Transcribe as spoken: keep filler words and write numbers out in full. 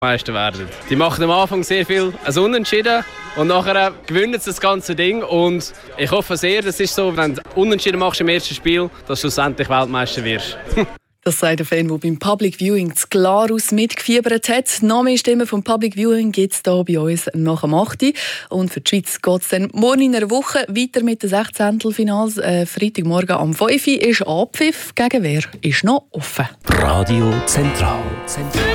Meister werden. Die machen am Anfang sehr viel ein Unentschieden und nachher gewinnen sie das ganze Ding. Und ich hoffe sehr, das ist so, wenn du Unentschieden machst im ersten Spiel, dass du schlussendlich Weltmeister wirst. Das sagt der Fan, der beim Public Viewing zu Glarus mitgefiebert hat. Noch mehr Stimmen vom Public Viewing gibt es hier bei uns nach dem acht Uhr. Und für die Schweiz geht es dann morgen in einer Woche weiter mit den Sechzehntelfinals. Äh, Freitagmorgen am fünf Uhr ist Abpfiff. Gegen wer ist noch offen? Radio Zentral.